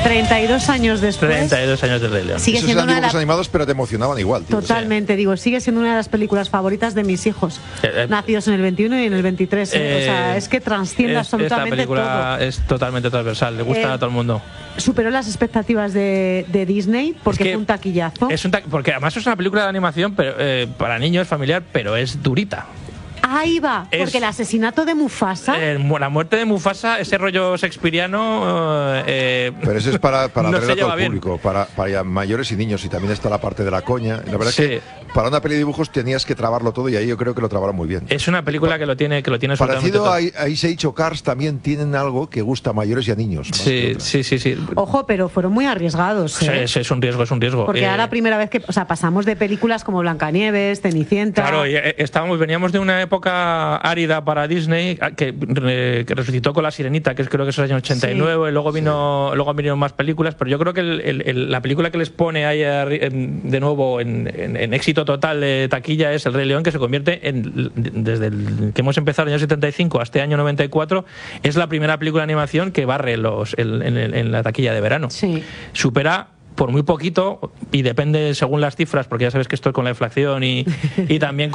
32 años después. 32 años de Rey León. Sigue siendo eran dibujos animados, pero te emocionaban igual, tío. Totalmente, digo, sigue siendo una de las películas favoritas de mis hijos, nacidos en el 21 y en el 23. O sea, es que trasciende absolutamente esta película todo. Es totalmente transversal, le gusta a todo el mundo. Superó las expectativas de Disney porque fue un taquillazo. Porque además es una película de animación pero, para niños, familiar, pero es durita. Ahí va, porque el asesinato de Mufasa. La muerte de Mufasa, ese rollo shakespeariano. Pero eso es para no atraer a todo el bien. público, para mayores y niños, y también está la parte de la coña. La verdad es que para una peli de dibujos tenías que trabarlo todo, y ahí yo creo que lo trabaron muy bien. Es una película que lo tiene parecido a Ice Age o Cars, también tienen algo que gusta a mayores y a niños. Sí. Ojo, pero fueron muy arriesgados. Es un riesgo. Porque era la primera vez que, pasamos de películas como Blancanieves, Cenicienta. Claro, veníamos de una época árida para Disney que resucitó con La Sirenita, que creo que es el año 89, y luego vinieron más películas, pero yo creo que la película que les pone ahí de nuevo en éxito total de taquilla es El Rey León, que se convierte desde que hemos empezado en el año 75 hasta el año 94, es la primera película de animación que barre en la taquilla de verano. Sí. Supera por muy poquito, y depende según las cifras, porque ya sabes que esto es con la inflación y también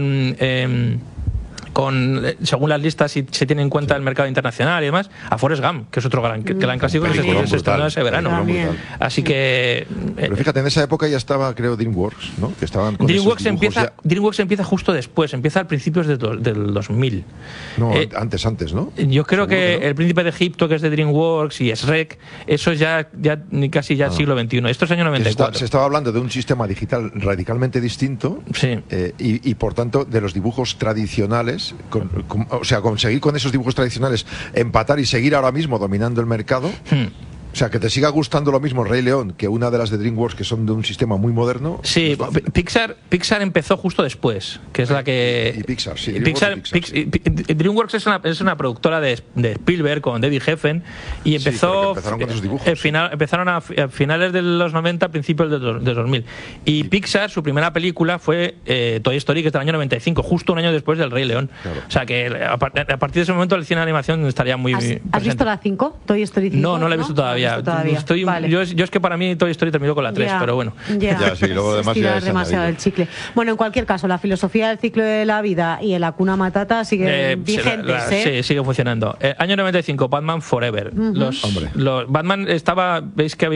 según las listas, si se tiene en cuenta el mercado internacional y demás, a Forrest Gump, que es otro gran clásico que se estrenó ese verano. Así que... Pero fíjate, en esa época ya estaba, creo, DreamWorks, ¿no? Que estaban con DreamWorks empieza justo después, empieza al principios del 2000. No, antes, ¿no? Yo creo que El Príncipe de Egipto, que es de DreamWorks, y Shrek, eso ya casi siglo XXI. Esto es año 94. Se estaba hablando de un sistema digital radicalmente distinto, y por tanto de los dibujos tradicionales. O sea, conseguir con esos dibujos tradicionales empatar y seguir ahora mismo dominando el mercado. O sea, que te siga gustando lo mismo Rey León que una de las de DreamWorks, que son de un sistema muy moderno. Sí, Pixar empezó justo después, que es la que... Y Pixar, sí. DreamWorks es una productora de Spielberg con David Geffen, y empezó... empezaron con esos dibujos. Empezaron a finales de los 90, principios de 2000. Y Pixar, su primera película fue Toy Story, que es del año 95, justo un año después del Rey León. Claro. O sea, que a partir de ese momento el cine de animación estaría muy... ¿Has visto la 5? ¿Toy Story 5? No la he visto todavía. Vale. Yo es que para mí Toy Story terminó con la 3, pero bueno. Luego además es demasiado el chicle. Bueno, en cualquier caso, la filosofía del ciclo de la vida y el Hakuna Matata siguen vigentes. Sí, sigue funcionando. Año 95, Batman Forever. Batman estaba... ¿Veis que había